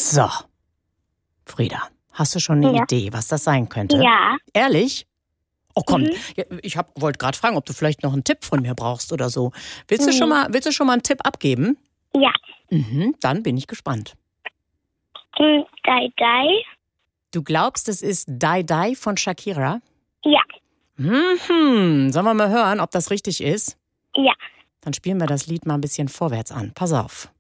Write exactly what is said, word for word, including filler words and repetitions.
So, Frieda, hast du schon eine Ja. Idee, was das sein könnte? Ja. Ehrlich? Oh komm, Mhm. ja, ich wollte gerade fragen, ob du vielleicht noch einen Tipp von mir brauchst oder so. Willst du Mhm. schon mal, willst du schon mal einen Tipp abgeben? Ja. Mhm, dann bin ich gespannt. Mm, Dai Dai. Du glaubst, es ist Die Die von Shakira? Ja. Mhm, sollen wir mal hören, ob das richtig ist? Ja. Dann spielen wir das Lied mal ein bisschen vorwärts an. Pass auf.